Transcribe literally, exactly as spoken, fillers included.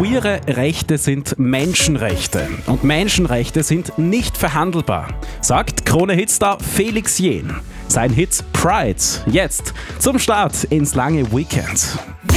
Queere Rechte sind Menschenrechte und Menschenrechte sind nicht verhandelbar, sagt Krone-Hitstar Felix Jähn. Sein Hit Pride jetzt zum Start ins lange Weekend.